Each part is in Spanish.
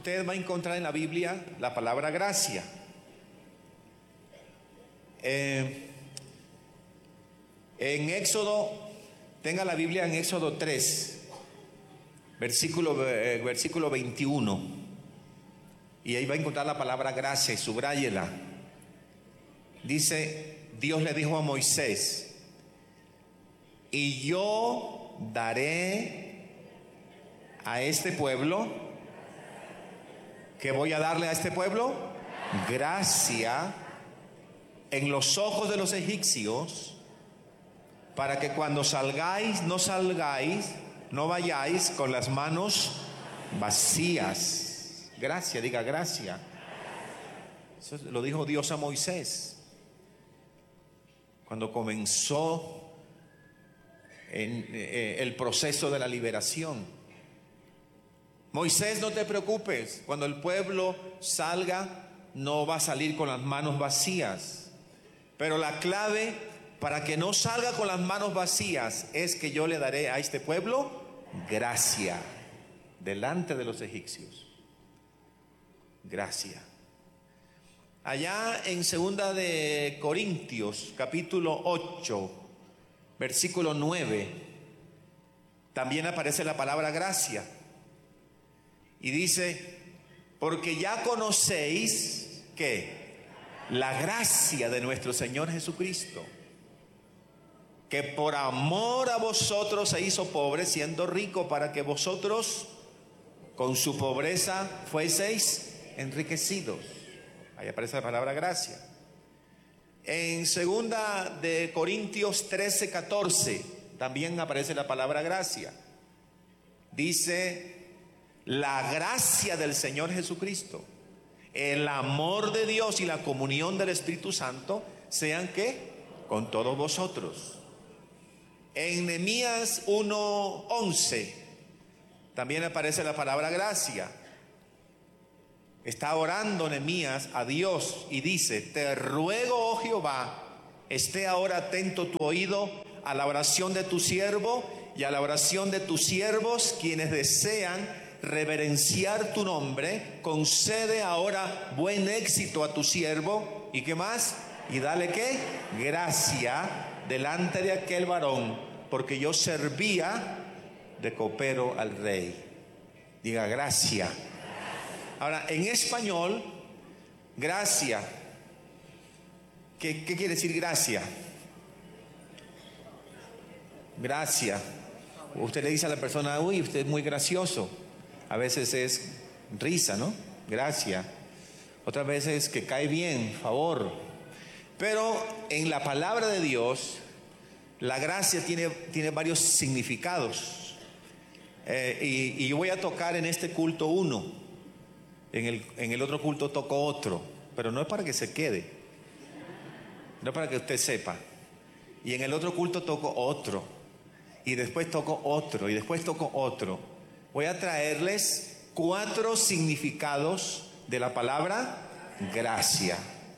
usted va a encontrar en la Biblia la palabra gracia. En Éxodo, tenga la Biblia en Éxodo 3, versículo 21. Y ahí va a encontrar la palabra gracia y subráyela. Dice, Dios le dijo a Moisés: y yo daré a este pueblo, ¿qué voy a darle a este pueblo? Gracia en los ojos de los egipcios, para que cuando salgáis, no vayáis con las manos vacías. Gracia, diga gracia. Eso lo dijo Dios a Moisés cuando comenzó el proceso de la liberación. Moisés, no te preocupes, cuando el pueblo salga, no va a salir con las manos vacías. Pero la clave para que no salga con las manos vacías es que yo le daré a este pueblo gracia delante de los egipcios. Gracia. Allá en 2 de Corintios, capítulo 8, versículo 9, también aparece la palabra gracia. Y dice, porque ya conocéis que la gracia de nuestro Señor Jesucristo, que por amor a vosotros se hizo pobre, siendo rico, para que vosotros con su pobreza fueseis enriquecidos. Ahí aparece la palabra gracia. En 2 de Corintios 13, 14 también aparece la palabra gracia. Dice, la gracia del Señor Jesucristo, el amor de Dios y la comunión del Espíritu Santo sean ¿qué? Con todos vosotros. En Nehemías 1:11 también aparece la palabra gracia. Está orando Nehemías a Dios y dice, te ruego, oh Jehová, esté ahora atento tu oído a la oración de tu siervo y a la oración de tus siervos, quienes desean reverenciar tu nombre. Concede ahora buen éxito a tu siervo. ¿Y qué más? Y dale ¿qué? Gracia delante de aquel varón, porque yo servía de copero al rey. Diga gracia. Ahora, en español, gracia, ¿qué quiere decir gracia? Gracia. Usted le dice a la persona, uy, usted es muy gracioso. A veces es risa, ¿no? Gracia. Otras veces que cae bien, favor. Pero en la palabra de Dios, la gracia tiene varios significados. Y yo voy a tocar en este culto uno. En el otro culto toco otro. Pero no es para que se quede. No es para que usted sepa. Y en el otro culto toco otro. Y después toco otro. Y después toco otro. Voy a traerles 4 significados de la palabra gracia.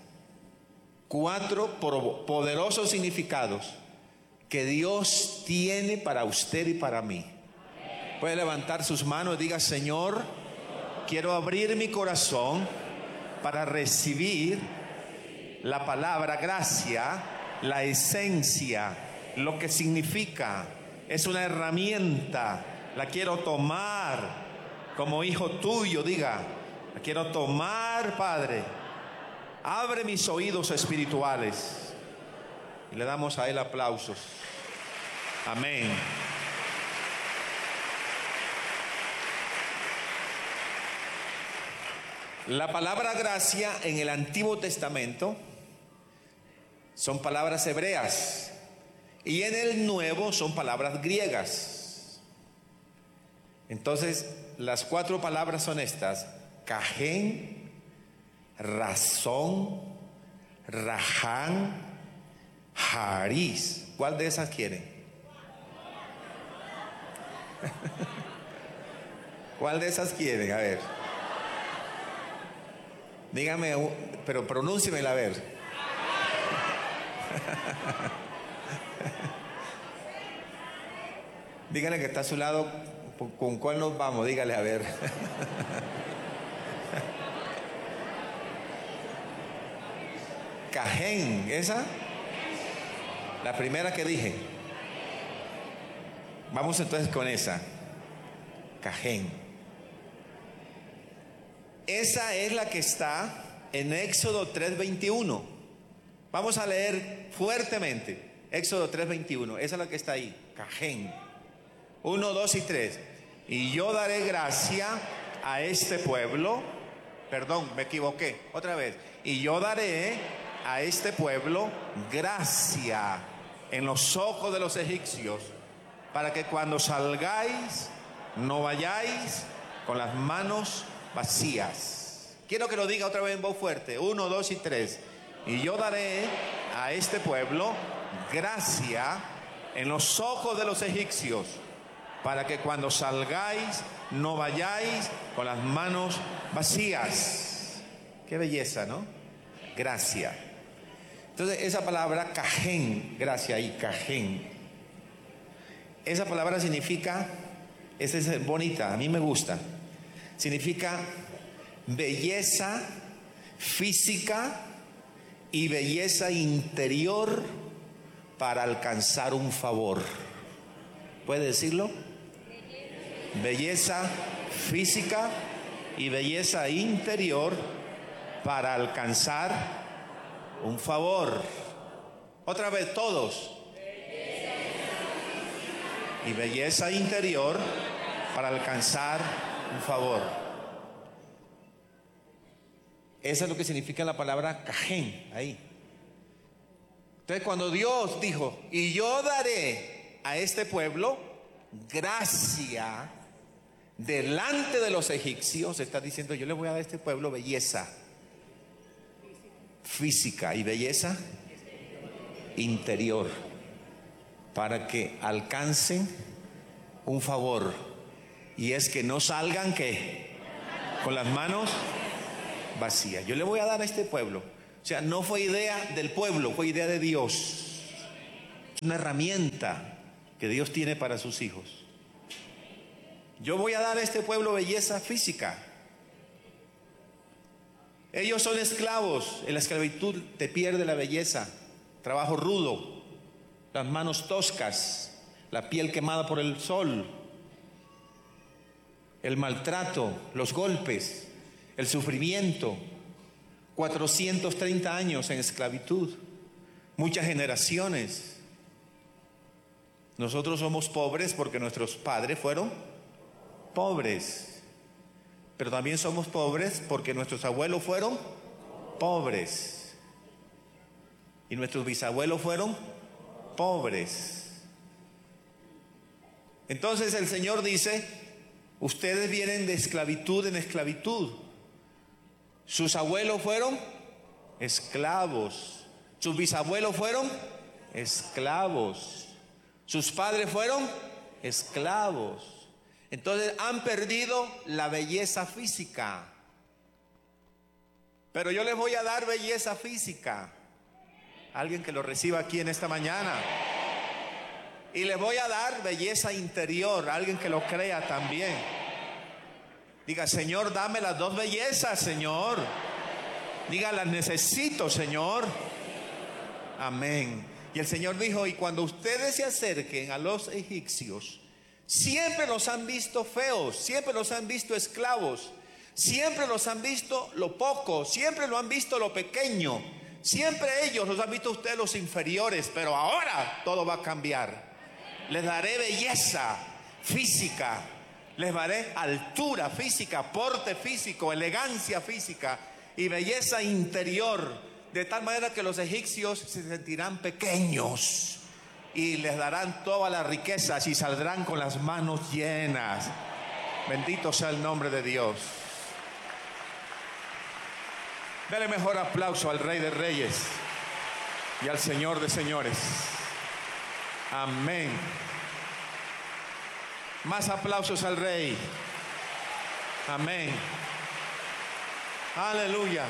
4 poderosos significados que Dios tiene para usted y para mí. Puede levantar sus manos y diga, Señor, quiero abrir mi corazón para recibir la palabra gracia, la esencia, lo que significa. Es una herramienta. La quiero tomar como hijo tuyo, diga, la quiero tomar, Padre. Abre mis oídos espirituales. Y le damos a Él aplausos. Amén. La palabra gracia en el Antiguo Testamento son palabras hebreas y en el Nuevo son palabras griegas. Entonces, las 4 palabras son estas: cajén, razón, raján, jariz. ¿Cuál de esas quieren? ¿Cuál de esas quieren? A ver. Dígame, pero pronúnciemela a ver. Dígale que está a su lado, ¿con cuál nos vamos? Dígale a ver. Cajén, ¿esa? La primera que dije. Vamos entonces con esa. Cajén. Esa es la que está en Éxodo 3:21. Vamos a leer fuertemente. Éxodo 3:21. Esa es la que está ahí. Cajén. 1, 2 y 3. Y yo daré gracia a este pueblo. Perdón, me equivoqué. Otra vez. Y yo daré a este pueblo gracia en los ojos de los egipcios, para que cuando salgáis no vayáis con las manos vacías. Quiero que lo diga otra vez en voz fuerte. 1, 2 y 3. Y yo daré a este pueblo gracia en los ojos de los egipcios, para que cuando salgáis no vayáis con las manos vacías. Qué belleza, ¿no? Gracia. Entonces esa palabra cajén, gracia y cajén, esa palabra significa, esa es bonita, a mí me gusta, significa belleza física y belleza interior para alcanzar un favor. ¿Puede decirlo? Belleza física y belleza interior para alcanzar un favor. Otra vez todos. Y belleza interior para alcanzar un favor. Eso es lo que significa la palabra cajén ahí. Entonces cuando Dios dijo, y yo daré a este pueblo gracia delante de los egipcios, está diciendo, yo le voy a dar a este pueblo belleza física y belleza interior, para que alcancen un favor, y es que no salgan ¿qué? Con las manos vacías. Yo le voy a dar a este pueblo, o sea, no fue idea del pueblo, fue idea de Dios. Es una herramienta que Dios tiene para sus hijos. Yo voy a dar a este pueblo belleza física. Ellos son esclavos. En la esclavitud te pierde la belleza. Trabajo rudo, las manos toscas, la piel quemada por el sol, el maltrato, los golpes, el sufrimiento. 430 años en esclavitud, muchas generaciones. Nosotros somos pobres porque nuestros padres fueron pobres, pero también somos pobres porque nuestros abuelos fueron pobres y nuestros bisabuelos fueron pobres. Entonces el Señor dice, ustedes vienen de esclavitud en esclavitud. Sus abuelos fueron esclavos, sus bisabuelos fueron esclavos, sus padres fueron esclavos. Entonces han perdido la belleza física. Pero yo les voy a dar belleza física. Alguien que lo reciba aquí en esta mañana. Y les voy a dar belleza interior. Alguien que lo crea también. Diga, Señor, dame las dos bellezas, Señor. Diga, las necesito, Señor. Amén. Y el Señor dijo, y cuando ustedes se acerquen a los egipcios, siempre los han visto feos, siempre los han visto esclavos, siempre los han visto lo poco, siempre lo han visto lo pequeño, siempre ellos los han visto ustedes los inferiores, pero ahora todo va a cambiar. Les daré belleza física, les daré altura física, porte físico, elegancia física y belleza interior, de tal manera que los egipcios se sentirán pequeños y les darán todas las riquezas y saldrán con las manos llenas. Bendito sea el nombre de Dios. Dale mejor aplauso al Rey de Reyes y al Señor de Señores. Amén. Más aplausos al Rey. Amén. Aleluya.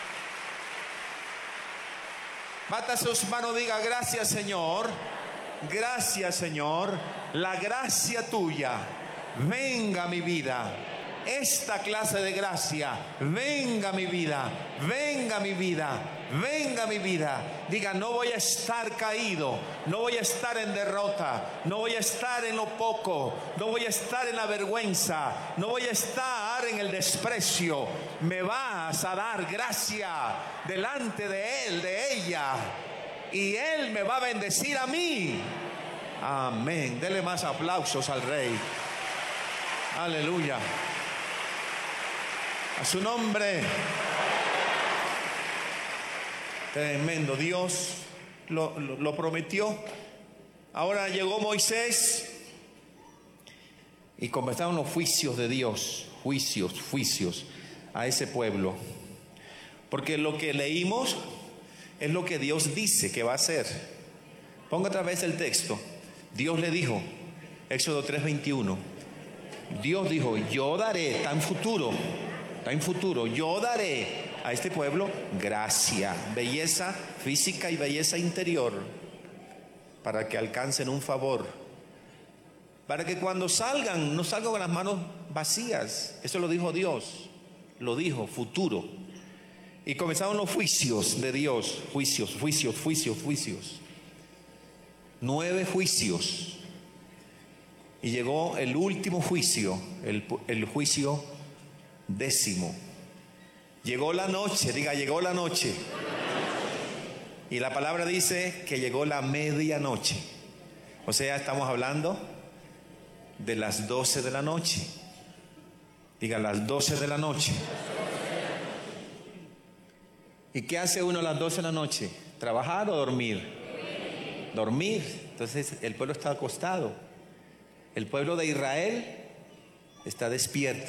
Bata sus manos, diga, gracias, Señor. Gracias, Señor. La gracia tuya venga a mi vida. Esta clase de gracia venga a mi vida. Venga a mi vida. venga a mi vida. Diga, no voy a estar caído, no voy a estar en derrota, no voy a estar en lo poco, no voy a estar en la vergüenza, no voy a estar en el desprecio. Me vas a dar gracia delante de él, de ella, y él me va a bendecir a mí. Amén. Dele más aplausos al Rey. Aleluya. A su nombre. Tremendo. Dios lo prometió. Ahora llegó Moisés y comenzaron los juicios de Dios. Juicios a ese pueblo. Porque lo que leímos es lo que Dios dice que va a hacer. Ponga otra vez el texto. Dios le dijo, Éxodo 3:21. Dios dijo, yo daré, está en futuro, yo daré a este pueblo gracia, belleza física y belleza interior, para que alcancen un favor, para que cuando salgan, no salgan con las manos vacías. Eso lo dijo Dios, lo dijo, futuro. Y comenzaron los juicios de Dios, juicios. 9 juicios. Y llegó el último juicio, el juicio 10º. Llegó la noche, diga, llegó la noche. Y la palabra dice que llegó la medianoche. O sea, estamos hablando de las 12 de la noche. Diga, las 12 de la noche. ¿Y qué hace uno a las 12 de la noche? ¿Trabajar o dormir? Dormir. Entonces el pueblo está acostado. El pueblo de Israel está despierto.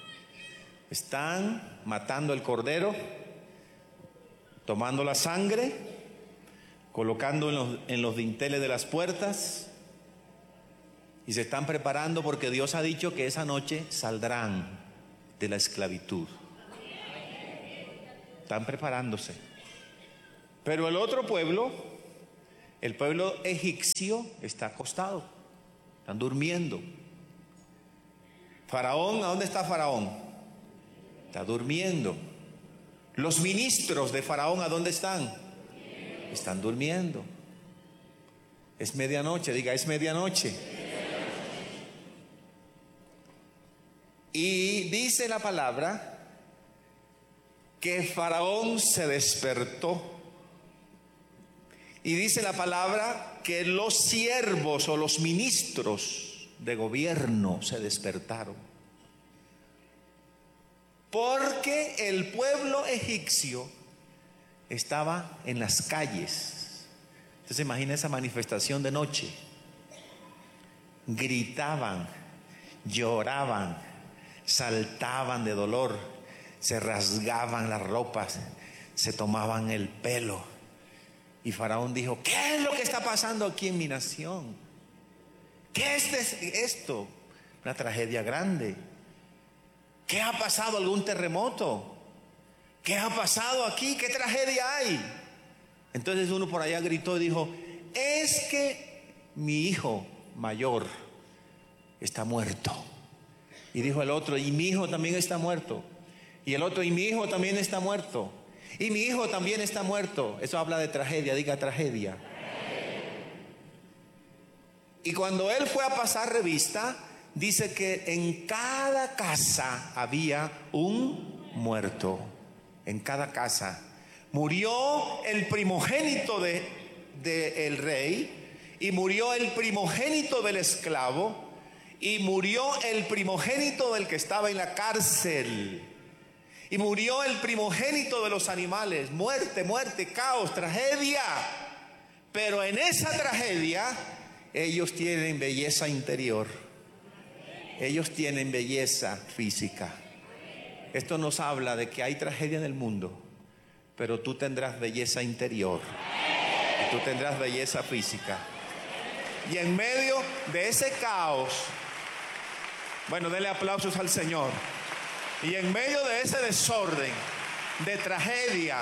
Están matando el cordero, tomando la sangre, colocando en los dinteles de las puertas, y se están preparando porque Dios ha dicho que esa noche saldrán de la esclavitud. Están preparándose. Pero el otro pueblo, el pueblo egipcio, está acostado. Están durmiendo. Faraón, ¿a dónde está Faraón? Está durmiendo. Los ministros de Faraón, ¿a dónde están? Están durmiendo. Es medianoche, diga, es medianoche. Y dice la palabra que Faraón se despertó. Y dice la palabra que los siervos o los ministros de gobierno se despertaron. Porque el pueblo egipcio estaba en las calles. Entonces imagina esa manifestación de noche. Gritaban, lloraban, saltaban de dolor, se rasgaban las ropas, se tomaban el pelo. Y Faraón dijo, ¿qué es lo que está pasando aquí en mi nación? ¿Qué es esto? Una tragedia grande. ¿Qué ha pasado? ¿Algún terremoto? ¿Qué ha pasado aquí? ¿Qué tragedia hay? Entonces uno por allá gritó y dijo, es que mi hijo mayor está muerto. Y dijo el otro, y mi hijo también está muerto. Y el otro, y mi hijo también está muerto. Y mi hijo también está muerto. Eso habla de tragedia, diga tragedia. Y cuando él fue a pasar revista, dice que en cada casa había un muerto. En cada casa. Murió el primogénito del rey, y murió el primogénito del esclavo, y murió el primogénito del que estaba en la cárcel. Y murió el primogénito de los animales. Muerte, caos, tragedia. Pero en esa tragedia ellos tienen belleza interior. Ellos tienen belleza física. Esto nos habla de que hay tragedia en el mundo, pero tú tendrás belleza interior. Y tú tendrás belleza física. Y en medio de ese caos, bueno, denle aplausos al Señor. Y en medio de ese desorden, de tragedia,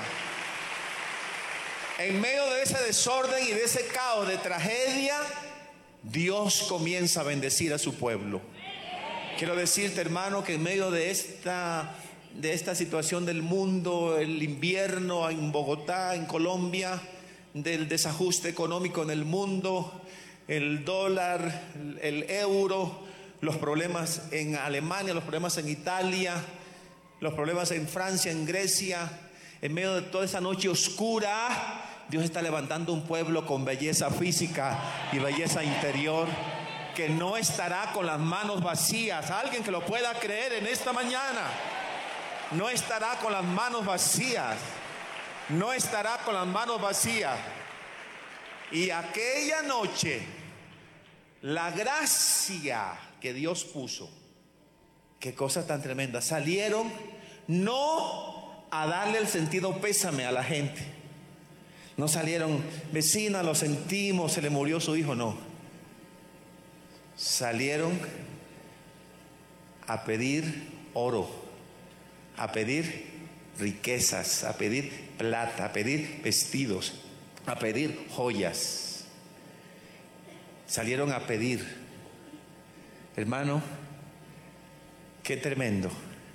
en medio de ese desorden y de ese caos de tragedia, Dios comienza a bendecir a su pueblo. Quiero decirte, hermano, que en medio de de esta situación del mundo, el invierno en Bogotá, en Colombia, del desajuste económico en el mundo, el dólar, el euro, los problemas en Alemania, los problemas en Italia, los problemas en Francia, en Grecia. En medio de toda esa noche oscura, Dios está levantando un pueblo con belleza física y belleza interior, que no estará con las manos vacías. Alguien que lo pueda creer en esta mañana. No estará con las manos vacías. No estará con las manos vacías. Y aquella noche, la gracia que Dios puso, qué cosa tan tremenda, salieron no a darle el sentido pésame a la gente. No salieron, vecina, lo sentimos, se le murió su hijo, no. Salieron a pedir oro, a pedir riquezas, a pedir plata, a pedir vestidos, a pedir joyas. Salieron a pedir. Hermano, qué tremendo.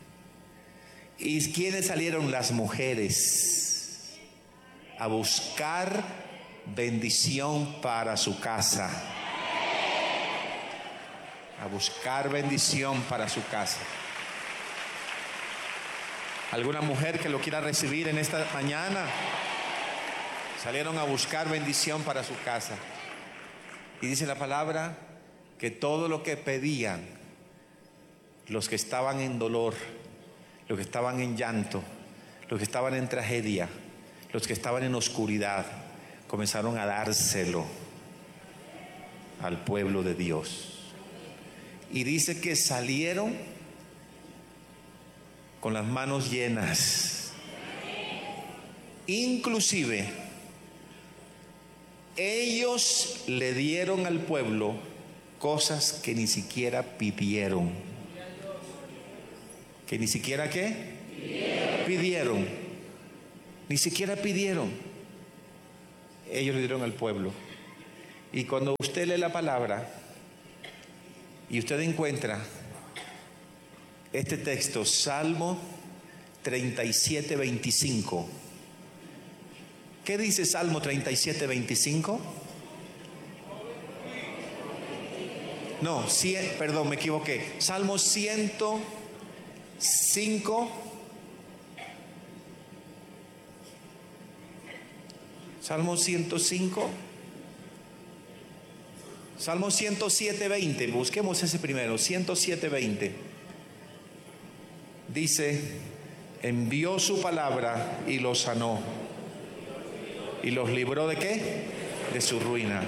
¿Y quiénes salieron? Las mujeres a buscar bendición para su casa. A buscar bendición para su casa. ¿Alguna mujer que lo quiera recibir en esta mañana? Salieron a buscar bendición para su casa. Y dice la palabra que todo lo que pedían, los que estaban en dolor, los que estaban en llanto, los que estaban en tragedia, los que estaban en oscuridad, comenzaron a dárselo al pueblo de Dios. Y dice que salieron con las manos llenas. Inclusive, ellos le dieron al pueblo cosas que ni siquiera pidieron. ¿Que ni siquiera qué? Pidieron. Ni siquiera pidieron. Ellos le dieron al pueblo. Y cuando usted lee la palabra y usted encuentra este texto, Salmo 37, 25. ¿Qué dice Salmo 37, 25? No, perdón, me equivoqué. Salmo 105. Salmo 105. Salmo 107, 20. Busquemos ese primero. 107, 20. Dice: envió su palabra y los sanó. ¿Y los libró de qué? De su ruina.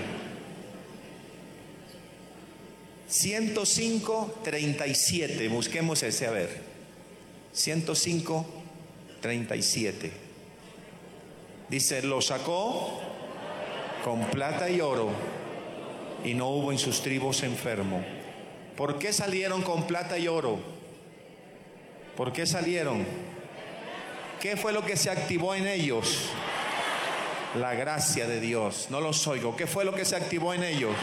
105, 37. Busquemos ese, a ver. 105, 37. Dice: lo sacó con plata y oro, y no hubo en sus tribus enfermo. ¿Por qué salieron con plata y oro? ¿Por qué salieron? ¿Qué fue lo que se activó en ellos? La gracia de Dios. No los oigo. ¿Qué fue lo que se activó en ellos?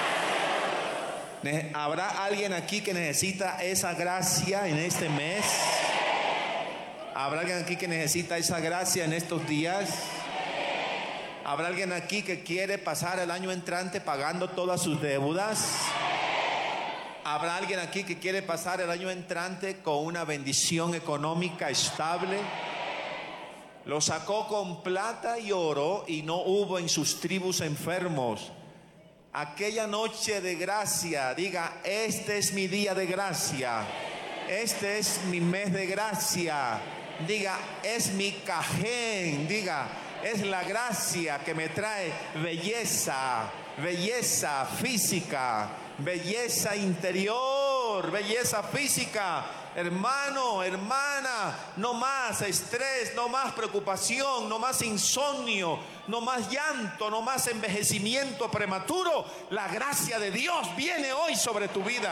¿Habrá alguien aquí que necesita esa gracia en este mes? ¿Habrá alguien aquí que necesita esa gracia en estos días? ¿Habrá alguien aquí que quiere pasar el año entrante pagando todas sus deudas? ¿Habrá alguien aquí que quiere pasar el año entrante con una bendición económica estable? Lo sacó con plata y oro, y no hubo en sus tribus enfermos. Aquella noche de gracia, diga: este es mi día de gracia. Este es mi mes de gracia. Diga: es mi cajén. Diga: es la gracia que me trae belleza, belleza física, belleza interior, belleza física. Hermano, hermana, no más estrés, no más preocupación, no más insomnio, no más llanto, no más envejecimiento prematuro. La gracia de Dios viene hoy sobre tu vida.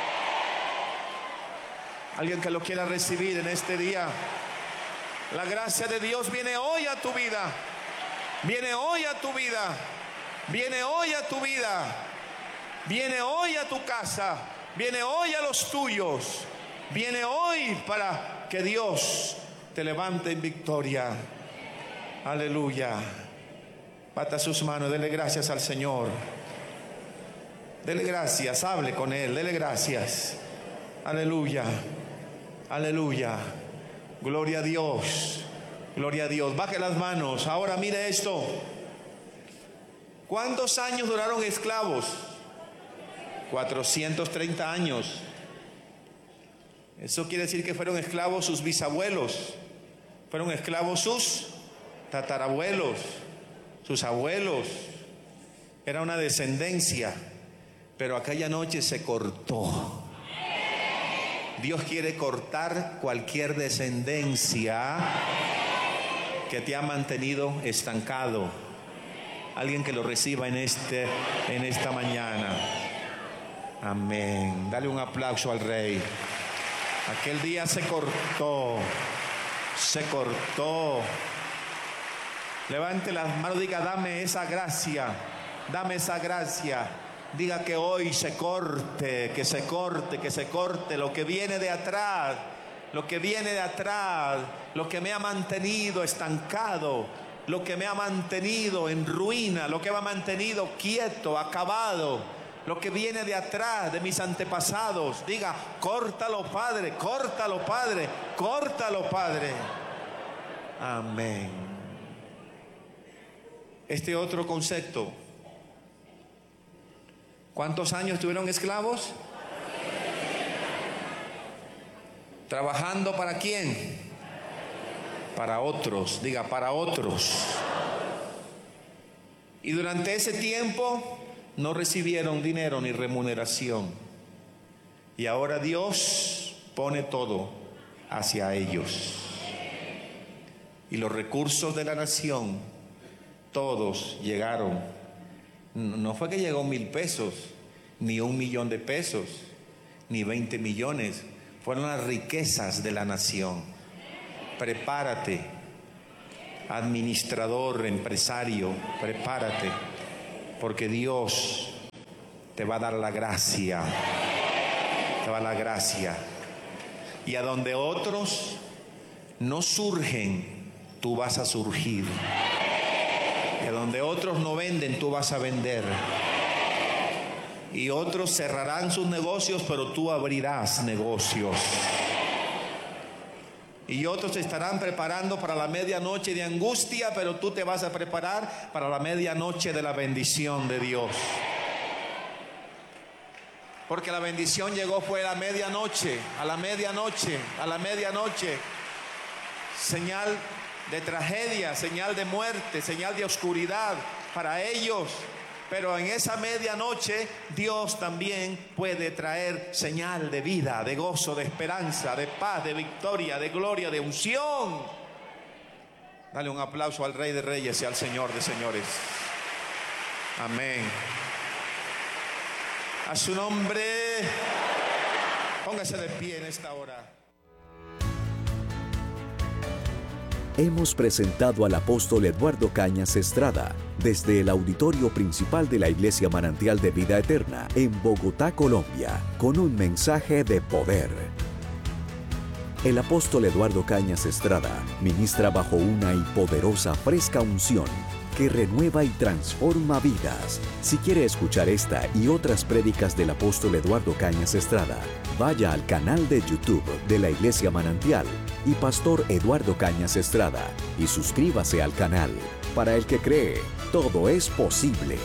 Alguien que lo quiera recibir en este día. La gracia de Dios viene hoy a tu vida. Viene hoy a tu vida. Viene hoy a tu vida. Viene hoy a tu casa. Viene hoy a los tuyos. Viene hoy para Que Dios te levante en victoria. Aleluya. Bata sus manos, dele gracias al Señor. Dele gracias, hable con Él, dele gracias. Aleluya, aleluya. Gloria a Dios, gloria a Dios. Baje las manos. Ahora mire esto. ¿Cuántos años duraron esclavos? 430 años. Eso quiere decir que fueron esclavos sus bisabuelos, fueron esclavos sus tatarabuelos, sus abuelos. Era una descendencia, pero aquella noche se cortó. Dios quiere cortar cualquier descendencia que te ha mantenido estancado. Alguien que lo reciba en esta mañana. Amén. Dale un aplauso al Rey. Aquel día se cortó. Se cortó. Levante las manos, diga: dame esa gracia. Dame esa gracia. Diga que hoy se corte, que se corte, que se corte lo que viene de atrás. Lo que viene de atrás. Lo que me ha mantenido estancado. Lo que me ha mantenido en ruina. Lo que me ha mantenido quieto, acabado. Lo que viene de atrás, de mis antepasados. Diga: córtalo, Padre, córtalo, Padre, córtalo, Padre. Amén. Este otro concepto. ¿Cuántos años estuvieron esclavos? ¿Trabajando para quién? Para otros. Diga: para otros. Y durante ese tiempo no recibieron dinero ni remuneración. Y ahora Dios pone todo hacia ellos. Y los recursos de la nación, todos llegaron. No fue que llegó 1,000 pesos, ni 1,000,000 de pesos, ni 20 millones. Fueron las riquezas de la nación. Prepárate, administrador, empresario, prepárate. Porque Dios te va a dar la gracia. Te va a dar la gracia. Y a donde otros no surgen, tú vas a surgir. Y a donde otros no venden, tú vas a vender. Y otros cerrarán sus negocios, pero tú abrirás negocios. Y otros estarán preparando para la medianoche de angustia, pero tú te vas a preparar para la medianoche de la bendición de Dios. Porque la bendición llegó fue a la medianoche, a la medianoche, a la medianoche. Señal de tragedia, señal de muerte, señal de oscuridad para ellos. Pero en esa medianoche Dios también puede traer señal de vida, de gozo, de esperanza, de paz, de victoria, de gloria, de unción. Dale un aplauso al Rey de Reyes y al Señor de Señores. Amén. A su nombre, póngase de pie en esta hora. Hemos presentado al apóstol Eduardo Cañas Estrada desde el auditorio principal de la Iglesia Manantial de Vida Eterna en Bogotá, Colombia, con un mensaje de poder. El apóstol Eduardo Cañas Estrada ministra bajo una y poderosa fresca unción que renueva y transforma vidas. Si quiere escuchar esta y otras prédicas del apóstol Eduardo Cañas Estrada, vaya al canal de YouTube de la Iglesia Manantial y Pastor Eduardo Cañas Estrada y suscríbase al canal. Para el que cree, todo es posible.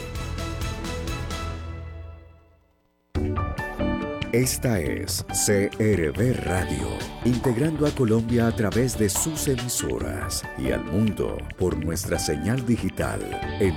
Esta es CRB Radio, integrando a Colombia a través de sus emisoras y al mundo por nuestra señal digital en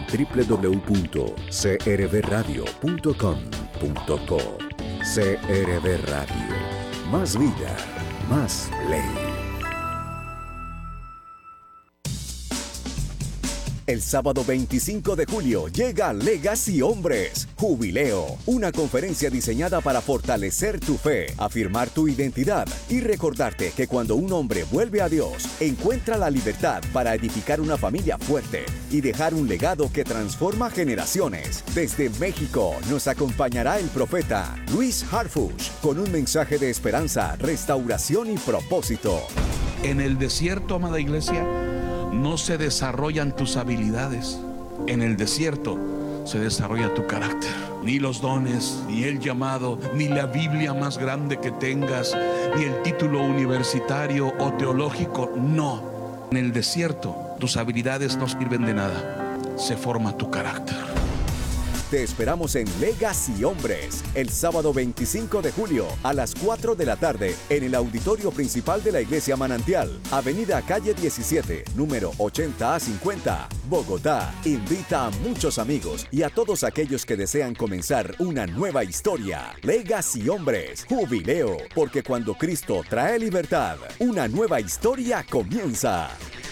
www.crbradio.com.co. CRB Radio, más vida, más ley. El sábado 25 de julio llega Legacy Hombres, Jubileo, una conferencia diseñada para fortalecer tu fe, afirmar tu identidad y recordarte que cuando un hombre vuelve a Dios, encuentra la libertad para edificar una familia fuerte y dejar un legado que transforma generaciones. Desde México nos acompañará el profeta Luis Harfuch con un mensaje de esperanza, restauración y propósito. En el desierto, amada iglesia, no se desarrollan tus habilidades. En el desierto se desarrolla tu carácter. Ni los dones, ni el llamado, ni la Biblia más grande que tengas, ni el título universitario o teológico, no. En el desierto tus habilidades no sirven de nada. Se forma tu carácter. Te esperamos en Legacy Hombres, el sábado 25 de julio a las 4 de la tarde en el auditorio principal de la Iglesia Manantial, Avenida Calle 17, número 80A50, Bogotá. Invita a muchos amigos y a todos aquellos que desean comenzar una nueva historia. Legacy Hombres, Jubileo, porque cuando Cristo trae libertad, una nueva historia comienza.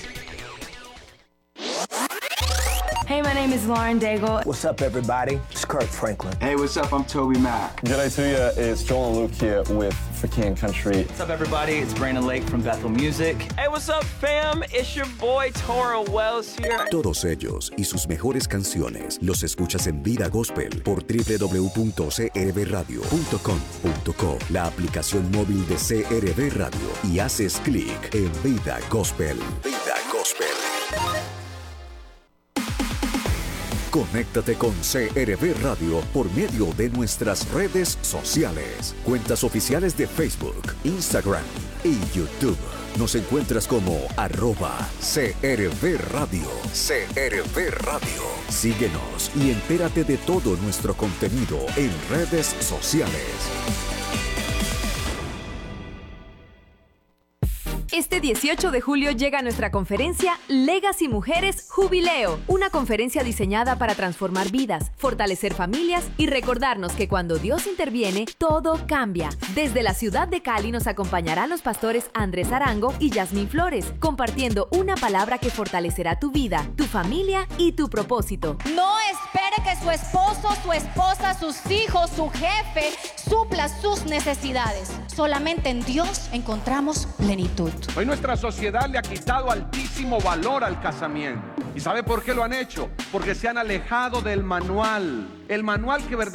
Hey, my name is Lauren Daigle. What's up, everybody? It's Kirk Franklin. Hey, what's up? I'm Toby Mac. G'day to you. It's Joel and Luke here with For King Country. What's up, everybody? It's Brandon Lake from Bethel Music. Hey, what's up, fam? It's your boy, Toro Wells here. Todos ellos y sus mejores canciones los escuchas en Vida Gospel por www.crbradio.com.co, la aplicación móvil de CRB Radio, y haces clic en Vida Gospel. Vida Gospel. Conéctate con CRB Radio por medio de nuestras redes sociales, cuentas oficiales de Facebook, Instagram y YouTube. Nos encuentras como @CRB Radio. CRB Radio. Síguenos y entérate de todo nuestro contenido en redes sociales. Este 18 de julio llega nuestra conferencia Legacy Mujeres Jubileo, una conferencia diseñada para transformar vidas, fortalecer familias y recordarnos que cuando Dios interviene, todo cambia. Desde la ciudad de Cali nos acompañarán los pastores Andrés Arango y Yasmín Flores, compartiendo una palabra que fortalecerá tu vida, tu familia y tu propósito. No espere que su esposo, su esposa, sus hijos, su jefe supla sus necesidades. Solamente en Dios encontramos plenitud. Hoy nuestra sociedad le ha quitado altísimo valor al casamiento. ¿Y sabe por qué lo han hecho? Porque se han alejado del manual. El manual que verdaderamente